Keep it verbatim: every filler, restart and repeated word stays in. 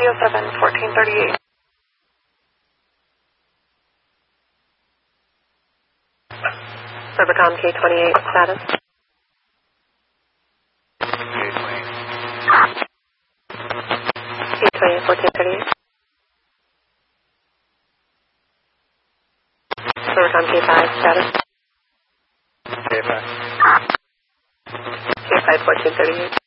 oh seven, fourteen thirty-eight. Rivercom K twenty-eight, status. K twenty-eight, fourteen thirty-eight. Rivercom K five, status. K five. K five, fourteen thirty-eight.